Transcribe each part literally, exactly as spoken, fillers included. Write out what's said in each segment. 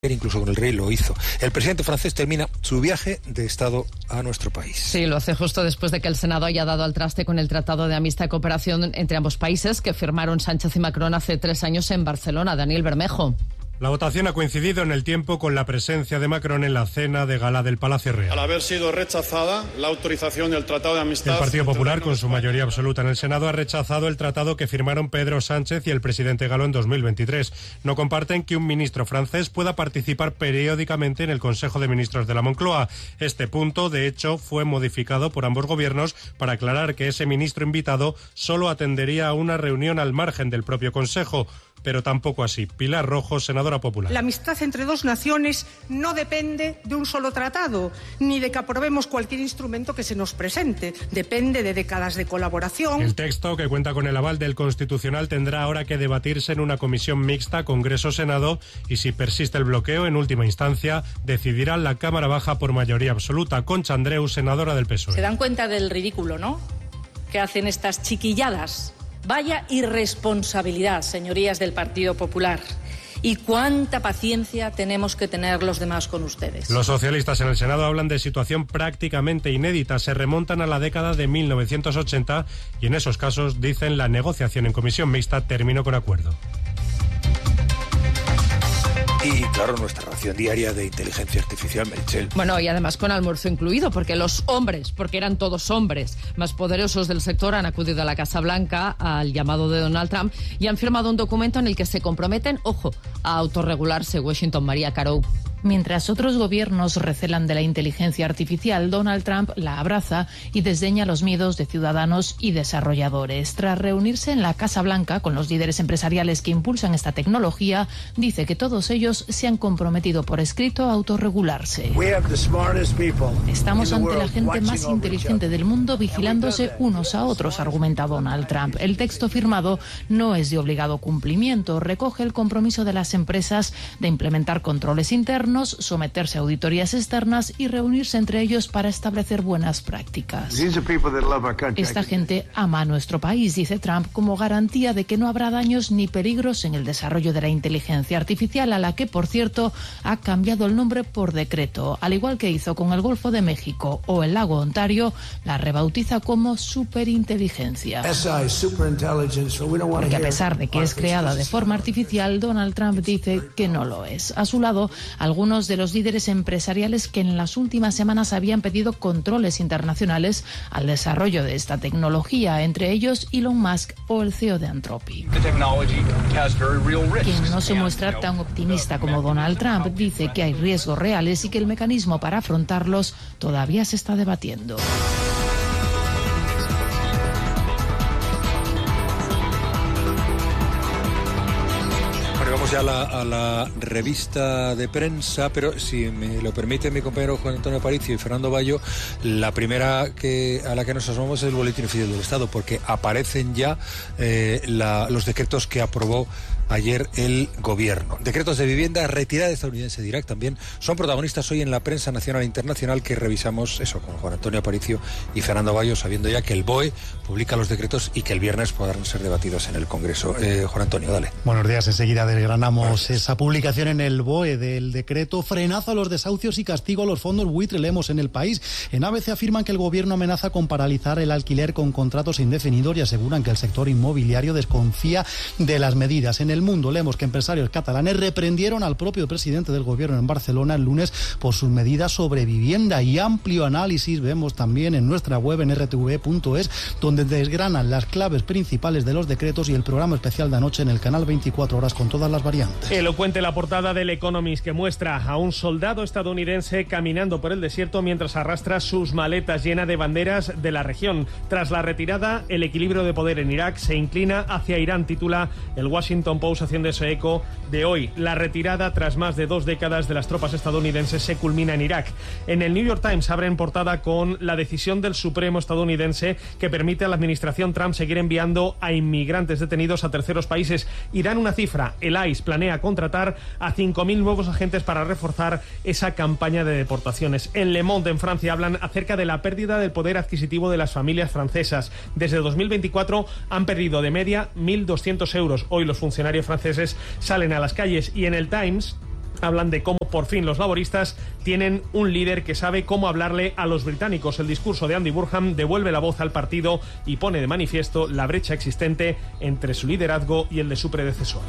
incluso con el rey lo hizo. El presidente francés termina su viaje de Estado a nuestro país. Sí, lo hace justo después de que el Senado haya dado al traste con el Tratado de Amistad y Cooperación entre ambos países que firmaron Sánchez y Macron hace tres años en Barcelona. Daniel Bermejo. La votación ha coincidido en el tiempo con la presencia de Macron en la cena de gala del Palacio Real. Al haber sido rechazada la autorización del Tratado de Amistad... El Partido Popular, con su mayoría absoluta en el Senado, ha rechazado el tratado que firmaron Pedro Sánchez y el presidente Galo en dos mil veintitrés. No comparten que un ministro francés pueda participar periódicamente en el Consejo de Ministros de la Moncloa. Este punto, de hecho, fue modificado por ambos gobiernos para aclarar que ese ministro invitado solo atendería a una reunión al margen del propio Consejo. Pero tampoco así. Pilar Rojo, senadora popular. La amistad entre dos naciones no depende de un solo tratado, ni de que aprobemos cualquier instrumento que se nos presente. Depende de décadas de colaboración. El texto, que cuenta con el aval del Constitucional, tendrá ahora que debatirse en una comisión mixta Congreso-Senado y, si persiste el bloqueo, en última instancia, decidirá la Cámara Baja por mayoría absoluta. Concha Andreu, senadora del P S O E. Se dan cuenta del ridículo, ¿no?, que hacen estas chiquilladas. Vaya irresponsabilidad, señorías del Partido Popular. Y cuánta paciencia tenemos que tener los demás con ustedes. Los socialistas en el Senado hablan de situación prácticamente inédita. Se remontan a la década de mil novecientos ochenta y en esos casos, dicen, la negociación en comisión mixta terminó con acuerdo. Y claro, nuestra ración diaria de inteligencia artificial, Meritxell. Bueno, y además con almuerzo incluido, porque los hombres, porque eran todos hombres más poderosos del sector, han acudido a la Casa Blanca al llamado de Donald Trump y han firmado un documento en el que se comprometen, ojo, a autorregularse. Washington, María Caro. Mientras otros gobiernos recelan de la inteligencia artificial, Donald Trump la abraza y desdeña los miedos de ciudadanos y desarrolladores. Tras reunirse en la Casa Blanca con los líderes empresariales que impulsan esta tecnología, dice que todos ellos se han comprometido por escrito a autorregularse. Estamos ante la gente más inteligente del mundo vigilándose unos a otros, argumenta Donald Trump. El texto firmado no es de obligado cumplimiento, recoge el compromiso de las empresas de implementar controles internos, someterse a auditorías externas y reunirse entre ellos para establecer buenas prácticas. Esta gente ama a nuestro país, dice Trump, como garantía de que no habrá daños ni peligros en el desarrollo de la inteligencia artificial, a la que, por cierto, ha cambiado el nombre por decreto. Al igual que hizo con el Golfo de México o el lago Ontario, la rebautiza como superinteligencia. Porque a pesar de que es creada de forma artificial, Donald Trump dice que no lo es. A su lado, algunos de los líderes empresariales que en las últimas semanas habían pedido controles internacionales al desarrollo de esta tecnología, entre ellos Elon Musk o el C E O de Anthropic. Quien no se muestra tan optimista como Donald Trump dice que hay riesgos reales y que el mecanismo para afrontarlos todavía se está debatiendo. Ya a la, a la revista de prensa, pero si me lo permite mi compañero Juan Antonio Aparicio y Fernando Bayo, la primera que a la que nos asomamos es el Boletín Oficial del Estado, porque aparecen ya eh, la, los decretos que aprobó ayer el gobierno. Decretos de vivienda, retirada estadounidense de Irak también son protagonistas hoy en la prensa nacional e internacional, que revisamos eso con Juan Antonio Aparicio y Fernando Bayo, sabiendo ya que el B O E publica los decretos y que el viernes podrán ser debatidos en el Congreso. Eh, Juan Antonio, dale. Buenos días, enseguida desgranamos esa publicación en el B O E del decreto frenazo a los desahucios y castigo a los fondos buitre. Leemos en El País. En A B C afirman que el gobierno amenaza con paralizar el alquiler con contratos indefinidos y aseguran que el sector inmobiliario desconfía de las medidas. En El Mundo leemos que empresarios catalanes reprendieron al propio presidente del gobierno en Barcelona el lunes por sus medidas sobre vivienda, y amplio análisis vemos también en nuestra web en r t v punto es, donde desgranan las claves principales de los decretos, y el programa especial de anoche en el canal veinticuatro horas con todas las variantes. Elocuente la portada del Economist, que muestra a un soldado estadounidense caminando por el desierto mientras arrastra sus maletas llenas de banderas de la región. Tras la retirada, el equilibrio de poder en Irak se inclina hacia Irán, titula el Washington Post, haciendo ese eco de hoy. La retirada tras más de dos décadas de las tropas estadounidenses se culmina en Irak. En el New York Times abre en portada con la decisión del Supremo estadounidense que permite a la administración Trump seguir enviando a inmigrantes detenidos a terceros países, y dan una cifra: el I C E planea contratar a cinco mil nuevos agentes para reforzar esa campaña de deportaciones. En Le Monde, en Francia, hablan acerca de la pérdida del poder adquisitivo de las familias francesas. Desde dos mil veinticuatro han perdido de media mil doscientos euros. Hoy los funcionarios franceses salen a las calles. Y en el Times hablan de cómo por fin los laboristas tienen un líder que sabe cómo hablarle a los británicos. El discurso de Andy Burnham devuelve la voz al partido y pone de manifiesto la brecha existente entre su liderazgo y el de su predecesor.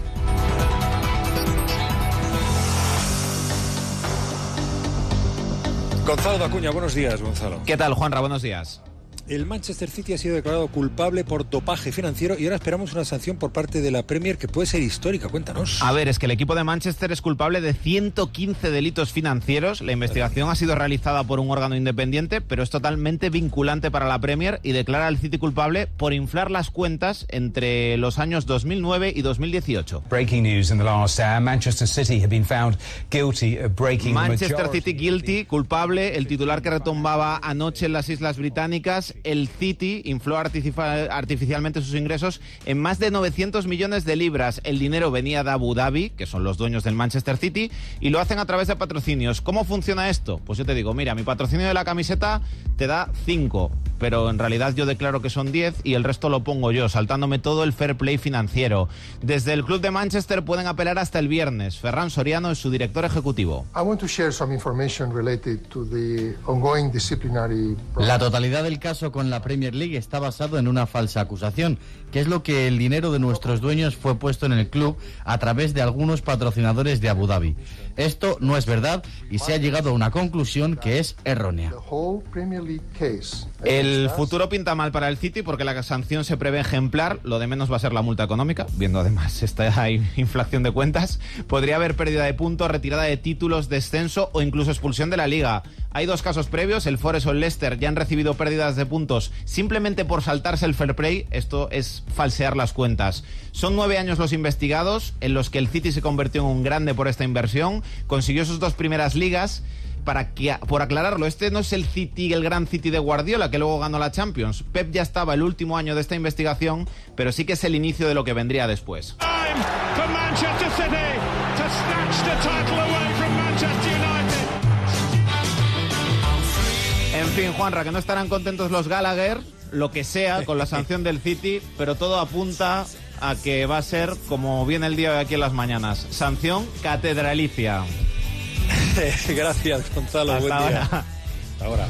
Gonzalo Dacuña, buenos días, Gonzalo. ¿Qué tal, Juanra? Buenos días. El Manchester City ha sido declarado culpable por dopaje financiero y ahora esperamos una sanción por parte de la Premier que puede ser histórica. Cuéntanos. A ver, es que el equipo de Manchester es culpable de ciento quince delitos financieros. La investigación ha sido realizada por un órgano independiente, pero es totalmente vinculante para la Premier y declara al City culpable por inflar las cuentas entre los años dos mil nueve y dos mil dieciocho. Breaking news in the last hour. Manchester City have been found guilty of breaking Manchester City guilty, culpable. El titular que retumbaba anoche en las Islas Británicas. El City infló artificialmente sus ingresos en más de novecientos millones de libras. El dinero venía de Abu Dhabi, que son los dueños del Manchester City, y lo hacen a través de patrocinios. ¿Cómo funciona esto? Pues yo te digo, mira, mi patrocinio de la camiseta te da cinco, pero en realidad yo declaro que son diez y el resto lo pongo yo, saltándome todo el fair play financiero. Desde el club de Manchester pueden apelar hasta el viernes. Ferran Soriano es su director ejecutivo. La totalidad del caso con la Premier League está basado en una falsa acusación, que es lo que el dinero de nuestros dueños fue puesto en el club a través de algunos patrocinadores de Abu Dhabi. Esto no es verdad y se ha llegado a una conclusión que es errónea. El futuro pinta mal para el City porque la sanción se prevé ejemplar, lo de menos va a ser la multa económica, viendo además esta inflación de cuentas. Podría haber pérdida de puntos, retirada de títulos, descenso o incluso expulsión de la Liga. Hay dos casos previos, el Forest o el Leicester ya han recibido pérdidas de puntos simplemente por saltarse el fair play. Esto es falsear las cuentas. Son nueve años los investigados en los que el City se convirtió en un grande por esta inversión, consiguió sus dos primeras ligas. Para que, por aclararlo, este no es el City, el gran City de Guardiola, que luego ganó la Champions. Pep ya estaba el último año de esta investigación, pero sí que es el inicio de lo que vendría después. En fin, Juanra, que no estarán contentos los Gallagher, lo que sea, con la sanción del City, pero todo apunta a que va a ser, como viene el día de aquí en las mañanas, sanción catedralicia. Gracias, Gonzalo. Hasta buen ahora. día. Hasta ahora.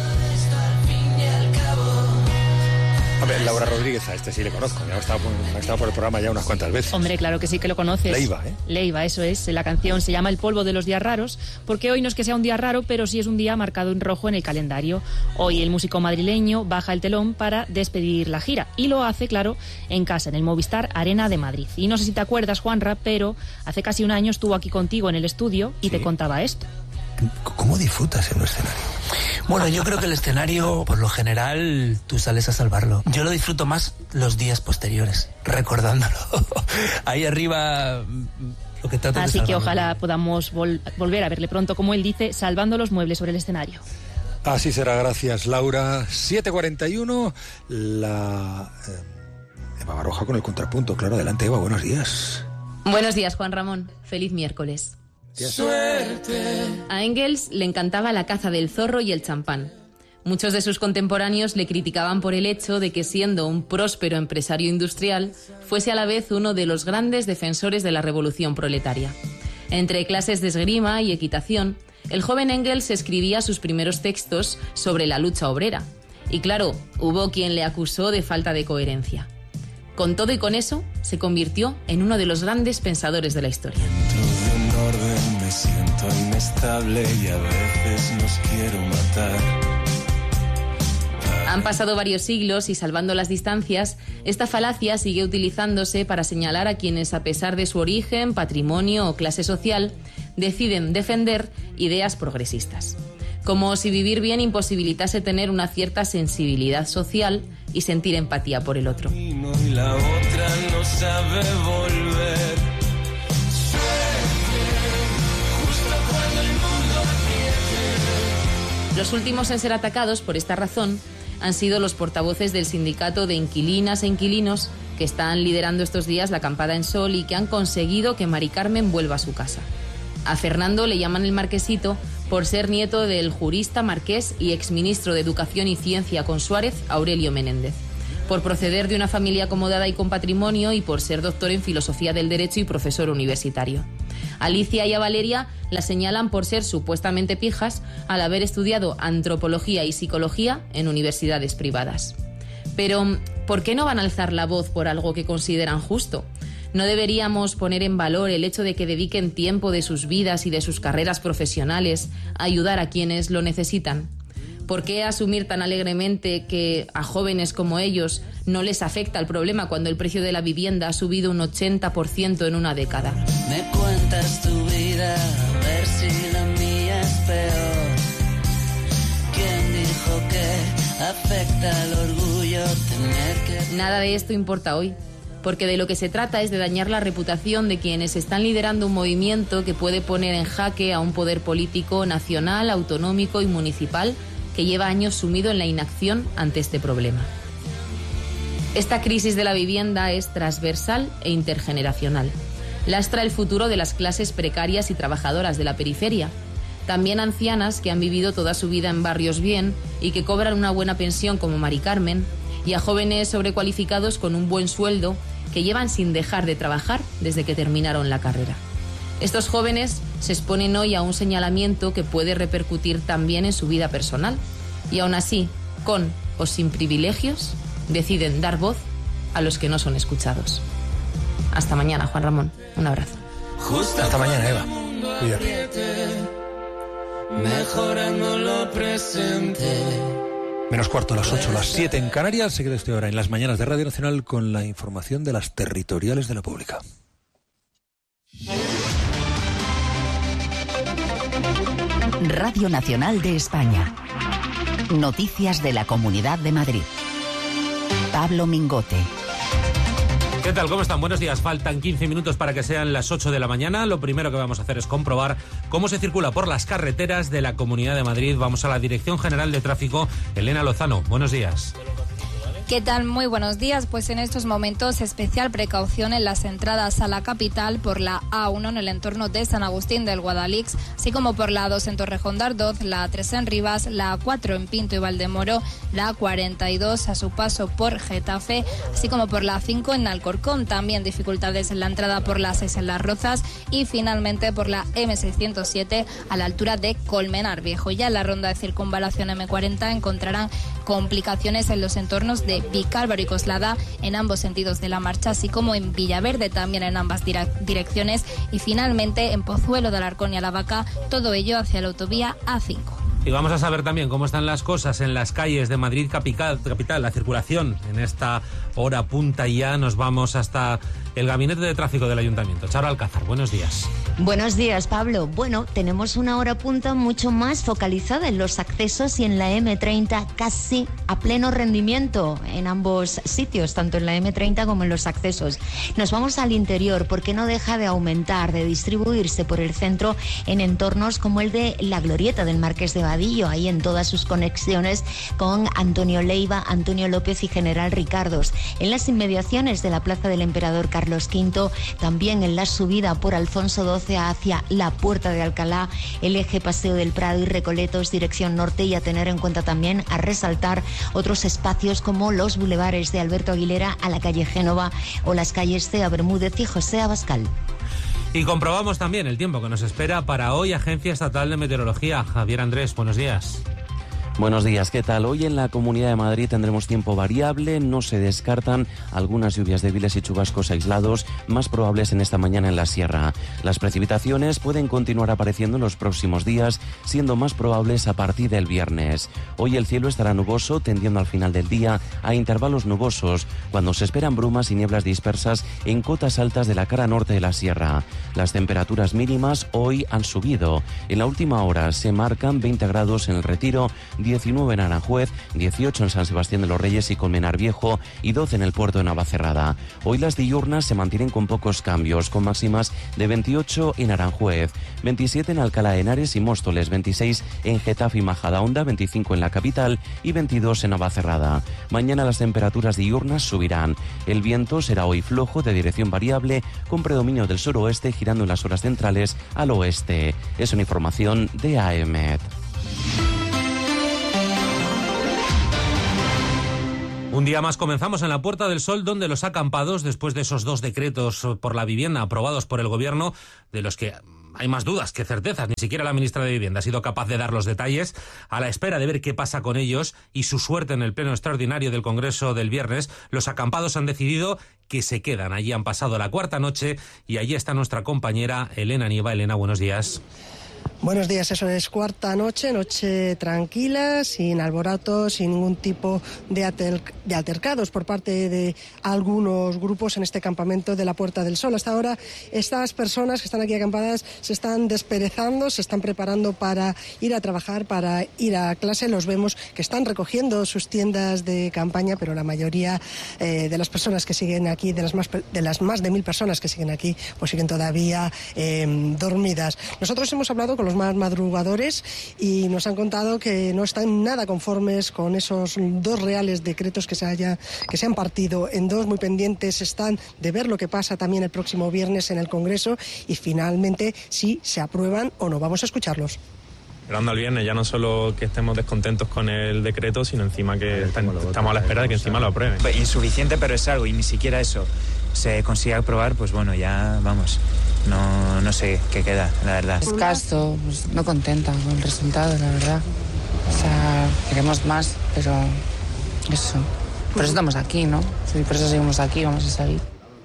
A ver, Laura Rodríguez, a este sí le conozco. Me ha estado, por, me ha estado por el programa ya unas cuantas veces. Hombre, claro que sí que lo conoces. Leiva, ¿eh? Leiva, eso es. La canción se llama El polvo de los días raros, porque hoy no es que sea un día raro, pero sí es un día marcado en rojo en el calendario. Hoy el músico madrileño baja el telón para despedir la gira. Y lo hace, claro, en casa, en el Movistar Arena de Madrid. Y no sé si te acuerdas, Juanra, pero hace casi un año estuvo aquí contigo en el estudio y ¿sí? te contaba esto. ¿Cómo disfrutas en un escenario? Bueno, yo creo que el escenario, por lo general, tú sales a salvarlo. Yo lo disfruto más los días posteriores, recordándolo. Ahí arriba, lo que trato de Así que ojalá podamos vol- volver a verle pronto, como él dice, salvando los muebles sobre el escenario. Así será, gracias, Laura. siete cuarenta y uno, la... Eh, Eva Baroja con el contrapunto. Claro, adelante, Eva, buenos días. Buenos días, Juan Ramón. Feliz miércoles. Suerte. A Engels le encantaba la caza del zorro y el champán. Muchos de sus contemporáneos le criticaban por el hecho de que, siendo un próspero empresario industrial, fuese a la vez uno de los grandes defensores de la revolución proletaria. Entre clases de esgrima y equitación, el joven Engels escribía sus primeros textos sobre la lucha obrera. Y claro, hubo quien le acusó de falta de coherencia. Con todo y con eso, se convirtió en uno de los grandes pensadores de la historia. Orden, me siento inestable y a veces nos quiero matar. Han pasado varios siglos y, salvando las distancias, esta falacia sigue utilizándose para señalar a quienes, a pesar de su origen, patrimonio o clase social, deciden defender ideas progresistas. Como si vivir bien imposibilitase tener una cierta sensibilidad social y sentir empatía por el otro. Y la otra no sabe volver. Los últimos en ser atacados por esta razón han sido los portavoces del sindicato de inquilinas e inquilinos que están liderando estos días la acampada en Sol y que han conseguido que Mari Carmen vuelva a su casa. A Fernando le llaman el Marquesito por ser nieto del jurista marqués y exministro de Educación y Ciencia con Suárez, Aurelio Menéndez. Por proceder de una familia acomodada y con patrimonio y por ser doctor en Filosofía del Derecho y profesor universitario. A Alicia y a Valeria las señalan por ser supuestamente pijas al haber estudiado antropología y psicología en universidades privadas. Pero, ¿por qué no van a alzar la voz por algo que consideran justo? ¿No deberíamos poner en valor el hecho de que dediquen tiempo de sus vidas y de sus carreras profesionales a ayudar a quienes lo necesitan? ¿Por qué asumir tan alegremente que a jóvenes como ellos no les afecta el problema cuando el precio de la vivienda ha subido un ochenta por ciento en una década? Me cuentas tu vida, a ver si la mía es peor. ¿Quién dijo que afecta al orgullo tener que...? Nada de esto importa hoy, porque de lo que se trata es de dañar la reputación de quienes están liderando un movimiento que puede poner en jaque a un poder político nacional, autonómico y municipal que lleva años sumido en la inacción ante este problema. Esta crisis de la vivienda es transversal e intergeneracional. Lastra el futuro de las clases precarias y trabajadoras de la periferia, también ancianas que han vivido toda su vida en barrios bien y que cobran una buena pensión como Mari Carmen, y a jóvenes sobrecualificados con un buen sueldo que llevan sin dejar de trabajar desde que terminaron la carrera. Estos jóvenes se exponen hoy a un señalamiento que puede repercutir también en su vida personal y aún así, con o sin privilegios, deciden dar voz a los que no son escuchados. Hasta mañana, Juan Ramón. Un abrazo. Hasta mañana, Eva. Cuídate. Mejorando lo presente. Menos cuarto, las ocho, las siete en Canarias. Se queda usted ahora en las mañanas de Radio Nacional con la información de las territoriales de la Pública. Radio Nacional de España. Noticias de la Comunidad de Madrid. Pablo Mingote. ¿Qué tal? ¿Cómo están? Buenos días. Faltan quince minutos para que sean las ocho de la mañana. Lo primero que vamos a hacer es comprobar cómo se circula por las carreteras de la Comunidad de Madrid. Vamos a la Dirección General de Tráfico. Elena Lozano, buenos días. ¿Qué tal? Muy buenos días. Pues en estos momentos especial precaución en las entradas a la capital por la A uno en el entorno de San Agustín del Guadalix, así como por la A dos en Torrejón de Ardoz, la A tres en Rivas, la A cuatro en Pinto y Valdemoro, la A cuarenta y dos a su paso por Getafe, así como por la A cinco en Alcorcón. También dificultades en la entrada por la A seis en Las Rozas y finalmente por la eme seiscientos siete a la altura de Colmenar Viejo. Ya en la ronda de circunvalación eme cuarenta encontrarán complicaciones en los entornos de Vicálvaro y Coslada en ambos sentidos de la marcha, así como en Villaverde también en ambas direcciones y finalmente en Pozuelo de Alarcón y Alavaca, todo ello hacia la autovía A cinco. Y vamos a saber también cómo están las cosas en las calles de Madrid capital, capital, la circulación en esta hora punta ya. Nos vamos hasta el Gabinete de Tráfico del Ayuntamiento. Charo Alcázar, buenos días. Buenos días, Pablo. Bueno, tenemos una hora punta mucho más focalizada en los accesos y en la eme treinta casi a pleno rendimiento en ambos sitios, tanto en la eme treinta como en los accesos. Nos vamos al interior porque no deja de aumentar, de distribuirse por el centro en entornos como el de la Glorieta del Marqués de Vadillo, ahí en todas sus conexiones con Antonio Leiva, Antonio López y General Ricardos. En las inmediaciones de la Plaza del Emperador Carlos quinto, también en la subida por Alfonso doce hacia la Puerta de Alcalá, el eje Paseo del Prado y Recoletos, dirección norte, y a tener en cuenta también, a resaltar otros espacios como los bulevares de Alberto Aguilera a la calle Génova o las calles Cea Bermúdez y José Abascal. Y comprobamos también el tiempo que nos espera para hoy. Agencia Estatal de Meteorología. Javier Andrés, buenos días. Buenos días, ¿qué tal? Hoy en la Comunidad de Madrid tendremos tiempo variable, no se descartan algunas lluvias débiles y chubascos aislados, más probables en esta mañana en la sierra. Las precipitaciones pueden continuar apareciendo en los próximos días, siendo más probables a partir del viernes. Hoy el cielo estará nuboso, tendiendo al final del día a intervalos nubosos, cuando se esperan brumas y nieblas dispersas en cotas altas de la cara norte de la sierra. Las temperaturas mínimas hoy han subido. En la última hora se marcan veinte grados en el Retiro, diecinueve en Aranjuez, dieciocho en San Sebastián de los Reyes y Colmenar Viejo y doce en el puerto de Navacerrada. Hoy las diurnas se mantienen con pocos cambios, con máximas de veintiocho en Aranjuez, veintisiete en Alcalá de Henares y Móstoles, veintiséis en Getafe y Majadahonda, veinticinco en la capital y veintidós en Navacerrada. Mañana las temperaturas diurnas subirán. El viento será hoy flojo, de dirección variable, con predominio del suroeste, girando en las horas centrales al oeste. Es una información de A E M E T. Un día más comenzamos en la Puerta del Sol, donde los acampados, después de esos dos decretos por la vivienda aprobados por el Gobierno, de los que hay más dudas que certezas, ni siquiera la ministra de Vivienda ha sido capaz de dar los detalles, a la espera de ver qué pasa con ellos y su suerte en el pleno extraordinario del Congreso del viernes, los acampados han decidido que se quedan. Allí han pasado la cuarta noche y allí está nuestra compañera Elena Nieva. Elena, buenos días. Buenos días, eso es cuarta noche, noche tranquila, sin alborotos, sin ningún tipo de, ater, de altercados por parte de algunos grupos en este campamento de la Puerta del Sol. Hasta ahora estas personas que están aquí acampadas se están desperezando, se están preparando para ir a trabajar, para ir a clase. Los vemos que están recogiendo sus tiendas de campaña, pero la mayoría eh, de las personas que siguen aquí, de las más de las más de mil personas que siguen aquí, pues siguen todavía eh, dormidas. Nosotros hemos hablado con los más madrugadores y nos han contado que no están nada conformes con esos dos reales decretos que se haya, que se han partido en dos, muy pendientes están de ver lo que pasa también el próximo viernes en el Congreso y finalmente si se aprueban o no. Vamos a escucharlos. Esperando al viernes, ya no solo que estemos descontentos con el decreto, sino encima que están, estamos a la espera de que encima lo aprueben. Insuficiente, pero es algo, y ni siquiera eso se consigue aprobar, pues bueno, ya vamos, no, no sé qué queda, la verdad. Escaso, pues no contenta con el resultado, la verdad. O sea, queremos más, pero eso. Por eso estamos aquí, ¿no? Sí, por eso seguimos aquí, vamos a salir.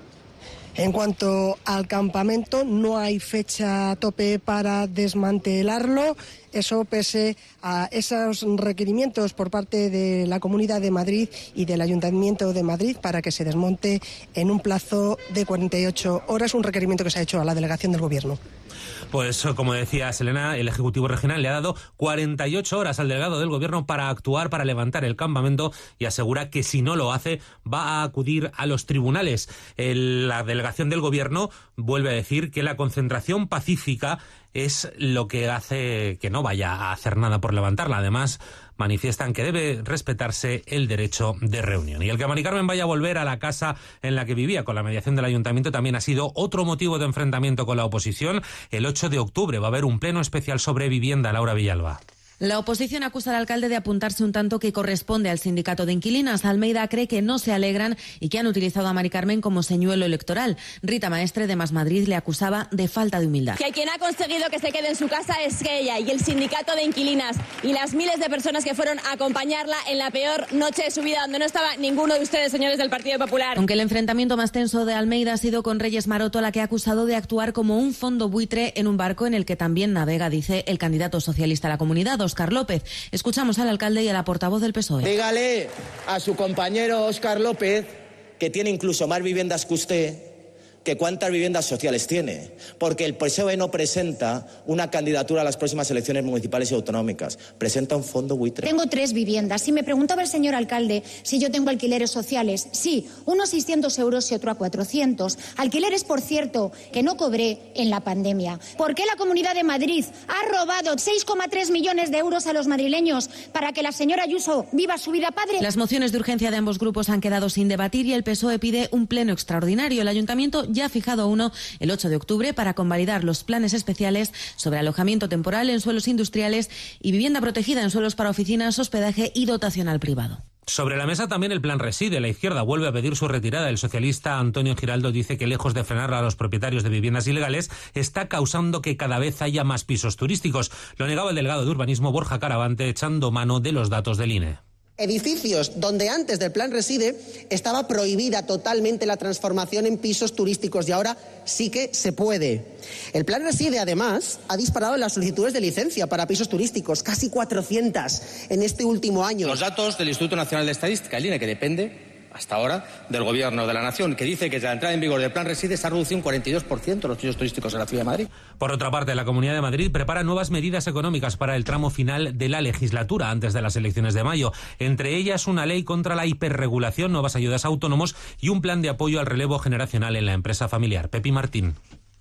En cuanto al campamento, no hay fecha tope para desmantelarlo. Eso pese a esos requerimientos por parte de la Comunidad de Madrid y del Ayuntamiento de Madrid para que se desmonte en un plazo de cuarenta y ocho horas, un requerimiento que se ha hecho a la delegación del Gobierno. Pues como decía Selena, el Ejecutivo Regional le ha dado cuarenta y ocho horas al delegado del Gobierno para actuar, para levantar el campamento y asegura que si no lo hace va a acudir a los tribunales. El, la delegación del Gobierno vuelve a decir que la concentración pacífica es lo que hace que no vaya a hacer nada por levantarla. Además, manifiestan que debe respetarse el derecho de reunión. Y el que Mari Carmen vaya a volver a la casa en la que vivía con la mediación del ayuntamiento también ha sido otro motivo de enfrentamiento con la oposición. El ocho de octubre va a haber un pleno especial sobre vivienda. Laura Villalba. La oposición acusa al alcalde de apuntarse un tanto que corresponde al sindicato de inquilinas. Almeida cree que no se alegran y que han utilizado a Mari Carmen como señuelo electoral. Rita Maestre, de Más Madrid, le acusaba de falta de humildad. Que quien ha conseguido que se quede en su casa es ella y el sindicato de inquilinas y las miles de personas que fueron a acompañarla en la peor noche de su vida, donde no estaba ninguno de ustedes, señores del Partido Popular. Aunque el enfrentamiento más tenso de Almeida ha sido con Reyes Maroto, la que ha acusado de actuar como un fondo buitre en un barco en el que también navega, dice el candidato socialista a la comunidad, Óscar López. Escuchamos al alcalde y a la portavoz del P S O E. Dígale a su compañero Óscar López, que tiene incluso más viviendas que usted, que cuántas viviendas sociales tiene, porque el P S O E no presenta una candidatura a las próximas elecciones municipales y autonómicas, presenta un fondo buitre. Tengo tres viviendas. Si me preguntaba el señor alcalde si yo tengo alquileres sociales, sí, unos seiscientos euros y otro a cuatrocientos. Alquileres, por cierto, que no cobré en la pandemia. ¿Por qué la Comunidad de Madrid ha robado seis coma tres millones de euros a los madrileños para que la señora Ayuso viva su vida padre? Las mociones de urgencia de ambos grupos han quedado sin debatir y el P S O E pide un pleno extraordinario. El ayuntamiento ya ha fijado uno el ocho de octubre para convalidar los planes especiales sobre alojamiento temporal en suelos industriales y vivienda protegida en suelos para oficinas, hospedaje y dotación al privado. Sobre la mesa también el plan Reside. La izquierda vuelve a pedir su retirada. El socialista Antonio Giraldo dice que lejos de frenar a los propietarios de viviendas ilegales, está causando que cada vez haya más pisos turísticos. Lo negaba el delegado de urbanismo Borja Caravante, echando mano de los datos del I N E. Edificios donde antes del plan Reside estaba prohibida totalmente la transformación en pisos turísticos y ahora sí que se puede. El plan Reside, además, ha disparado las solicitudes de licencia para pisos turísticos, casi cuatrocientas en este último año. Los datos del Instituto Nacional de Estadística, el I N E, que depende hasta ahora del Gobierno de la Nación, que dice que desde la entrada en vigor del plan Reside se ha reducido un cuarenta y dos por ciento los pisos turísticos en la Ciudad de Madrid. Por otra parte, la Comunidad de Madrid prepara nuevas medidas económicas para el tramo final de la legislatura antes de las elecciones de mayo. Entre ellas, una ley contra la hiperregulación, nuevas ayudas a autónomos y un plan de apoyo al relevo generacional en la empresa familiar. Pepi Martín.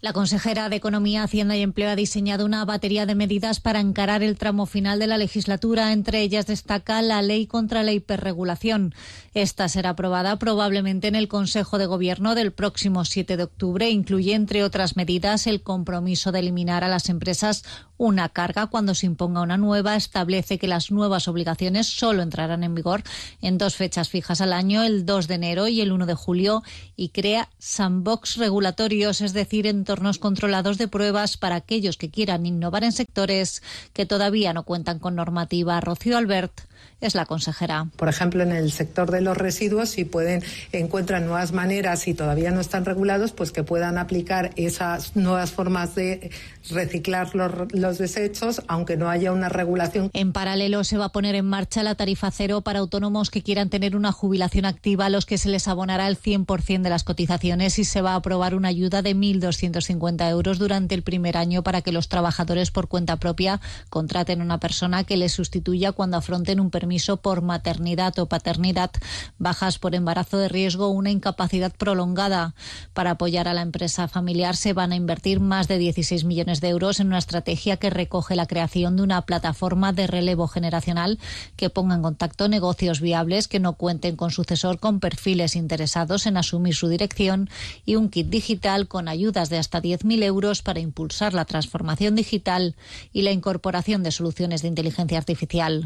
La consejera de Economía, Hacienda y Empleo ha diseñado una batería de medidas para encarar el tramo final de la legislatura. Entre ellas destaca la ley contra la hiperregulación. Esta será aprobada probablemente en el Consejo de Gobierno del próximo siete de octubre. Incluye, entre otras medidas, el compromiso de eliminar a las empresas una carga cuando se imponga una nueva. Establece que las nuevas obligaciones solo entrarán en vigor en dos fechas fijas al año, el dos de enero y el uno de julio, y crea sandbox regulatorios, es decir, entornos controlados de pruebas para aquellos que quieran innovar en sectores que todavía no cuentan con normativa. Rocío Albert es la consejera. Por ejemplo, en el sector de los residuos, si pueden encuentran nuevas maneras y todavía no están regulados, pues que puedan aplicar esas nuevas formas de reciclar los, los desechos, aunque no haya una regulación. En paralelo, se va a poner en marcha la tarifa cero para autónomos que quieran tener una jubilación activa, a los que se les abonará el cien por ciento de las cotizaciones, y se va a aprobar una ayuda de mil doscientos cincuenta euros durante el primer año para que los trabajadores por cuenta propia contraten una persona que les sustituya cuando afronten un permiso por maternidad o paternidad, bajas por embarazo de riesgo o una incapacidad prolongada. Para apoyar a la empresa familiar se van a invertir más de dieciséis millones de euros en una estrategia que recoge la creación de una plataforma de relevo generacional que ponga en contacto negocios viables que no cuenten con sucesor, con perfiles interesados en asumir su dirección, y un kit digital con ayudas de hasta diez mil euros para impulsar la transformación digital y la incorporación de soluciones de inteligencia artificial.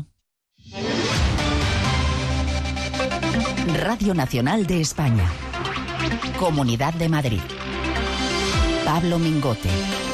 Radio Nacional de España. Comunidad de Madrid. Pablo Mingote.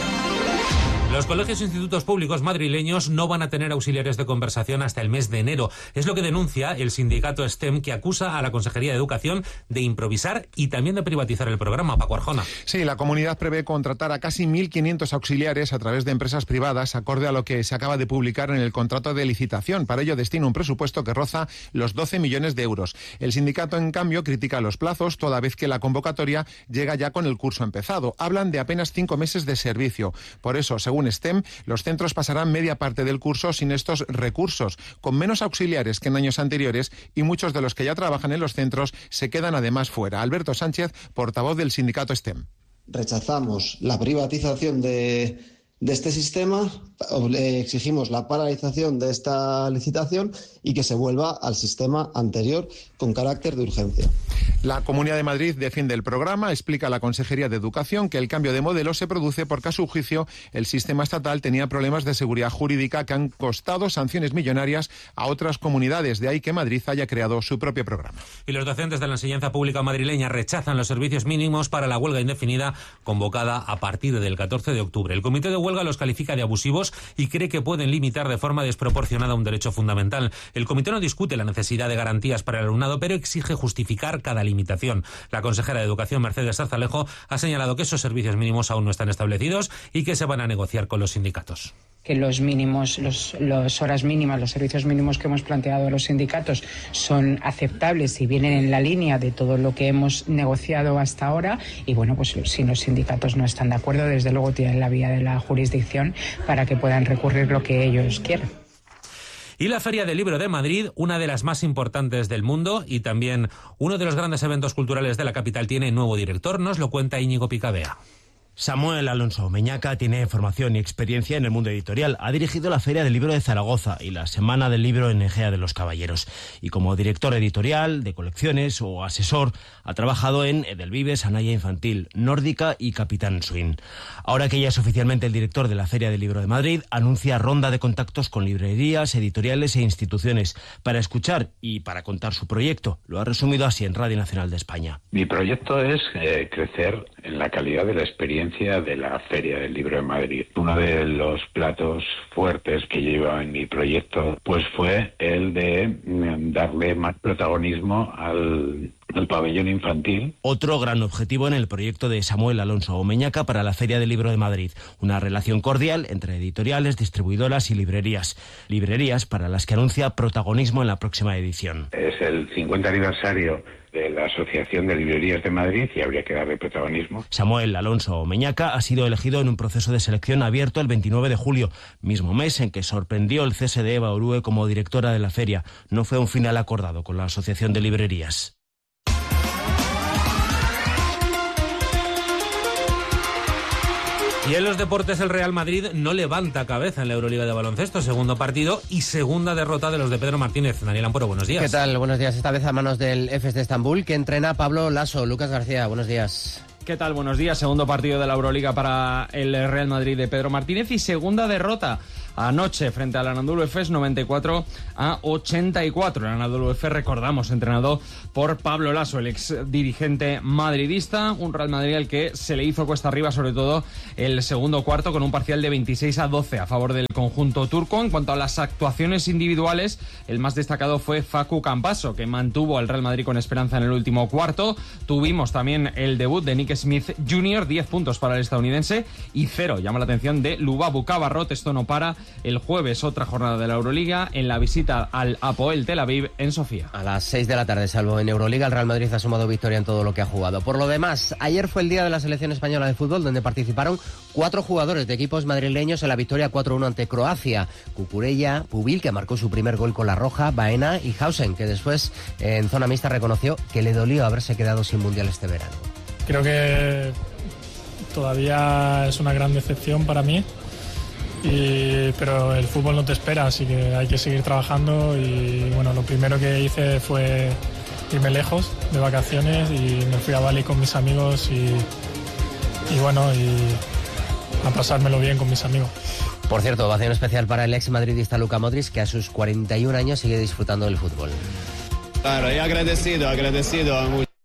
Los colegios e institutos públicos madrileños no van a tener auxiliares de conversación hasta el mes de enero. Es lo que denuncia el sindicato STEM, que acusa a la Consejería de Educación de improvisar y también de privatizar el programa. Paco Arjona. Sí, la comunidad prevé contratar a casi mil quinientos auxiliares a través de empresas privadas, acorde a lo que se acaba de publicar en el contrato de licitación. Para ello destina un presupuesto que roza los doce millones de euros. El sindicato, en cambio, critica los plazos, toda vez que la convocatoria llega ya con el curso empezado. Hablan de apenas cinco meses de servicio. Por eso, según STEM, los centros pasarán media parte del curso sin estos recursos, con menos auxiliares que en años anteriores, y muchos de los que ya trabajan en los centros se quedan además fuera. Alberto Sánchez, portavoz del sindicato STEM. Rechazamos la privatización de, de este sistema, exigimos la paralización de esta licitación y que se vuelva al sistema anterior con carácter de urgencia. La Comunidad de Madrid defiende el programa. Explica la Consejería de Educación que el cambio de modelo se produce porque, a su juicio, el sistema estatal tenía problemas de seguridad jurídica que han costado sanciones millonarias a otras comunidades. De ahí que Madrid haya creado su propio programa. Y los docentes de la enseñanza pública madrileña rechazan los servicios mínimos para la huelga indefinida convocada a partir del catorce de octubre. El comité de huelga los califica de abusivos y cree que pueden limitar de forma desproporcionada un derecho fundamental. El comité no discute la necesidad de garantías para el alumnado, pero exige justificar cada limitación. La consejera de Educación, Mercedes Zarzalejo, ha señalado que esos servicios mínimos aún no están establecidos y que se van a negociar con los sindicatos. Que los mínimos, los, los horas mínimas, los servicios mínimos que hemos planteado a los sindicatos son aceptables y vienen en la línea de todo lo que hemos negociado hasta ahora. Y bueno, pues si los sindicatos no están de acuerdo, desde luego tienen la vía de la jurisdicción para que puedan recurrir lo que ellos quieran. Y la Feria del Libro de Madrid, una de las más importantes del mundo y también uno de los grandes eventos culturales de la capital, tiene nuevo director. Nos lo cuenta Íñigo Picabea. Samuel Alonso Omeñaca tiene formación y experiencia en el mundo editorial. Ha dirigido la Feria del Libro de Zaragoza y la Semana del Libro en Egea de los Caballeros. Y como director editorial, de colecciones o asesor, ha trabajado en Edelvives, Anaya Infantil, Nórdica y Capitán Swing. Ahora que ya es oficialmente el director de la Feria del Libro de Madrid, anuncia ronda de contactos con librerías, editoriales e instituciones para escuchar y para contar su proyecto. Lo ha resumido así en Radio Nacional de España. Mi proyecto es eh, crecer en la calidad de la experiencia de la Feria del Libro de Madrid. Uno de los platos fuertes que lleva en mi proyecto pues fue el de darle más protagonismo al, al pabellón infantil. Otro gran objetivo en el proyecto de Samuel Alonso Omeñaca para la Feria del Libro de Madrid. Una relación cordial entre editoriales, distribuidoras y librerías. Librerías para las que anuncia protagonismo en la próxima edición. Es el cincuenta aniversario de la Asociación de Librerías de Madrid y habría que darle protagonismo. Samuel Alonso Omeñaca ha sido elegido en un proceso de selección abierto el veintinueve de julio, mismo mes en que sorprendió el cese de Eva Orue como directora de la feria. No fue un final acordado con la Asociación de Librerías. Y en los deportes el Real Madrid no levanta cabeza en la Euroliga de baloncesto, segundo partido y segunda derrota de los de Pedro Martínez. Daniel Amparo, buenos días. ¿Qué tal? Buenos días. Esta vez a manos del Efes de Estambul, que entrena Pablo Lasso. Lucas García, buenos días. ¿Qué tal? Buenos días. Segundo partido de la Euroliga para el Real Madrid de Pedro Martínez y segunda derrota anoche frente al Anadolu Efes, noventa y cuatro a ochenta y cuatro. El Anadolu Efes, recordamos, entrenado por Pablo Lasso, el ex dirigente madridista. Un Real Madrid al que se le hizo cuesta arriba, sobre todo el segundo cuarto, con un parcial de veintiséis a doce a favor del conjunto turco. En cuanto a las actuaciones individuales, el más destacado fue Facu Campaso, que mantuvo al Real Madrid con esperanza en el último cuarto. Tuvimos también el debut de Nick Smith junior, diez puntos para el estadounidense y cero. Llama la atención de Lubabu Cabarrot. Esto no para. El jueves otra jornada de la Euroliga en la visita al Hapoel Tel Aviv en Sofía. A las seis de la tarde, salvo en Euroliga, el Real Madrid ha sumado victoria en todo lo que ha jugado. Por lo demás, ayer fue el día de la selección española de fútbol, donde participaron cuatro jugadores de equipos madrileños en la victoria cuatro uno ante Croacia. Cucurella, Pubil, que marcó su primer gol con la roja, Baena y Hausen, que después en zona mixta reconoció que le dolió haberse quedado sin mundial este verano. Creo que todavía es una gran decepción para mí. Y, pero el fútbol no te espera, así que hay que seguir trabajando y bueno, lo primero que hice fue irme lejos de vacaciones y me fui a Bali con mis amigos y, y bueno, y a pasármelo bien con mis amigos. Por cierto, ovación especial para el ex madridista Luka Modric, que a sus cuarenta y un años sigue disfrutando del fútbol. Claro, y agradecido, agradecido a muchos.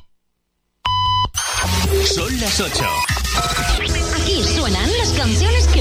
Son las ocho. Aquí suenan las canciones que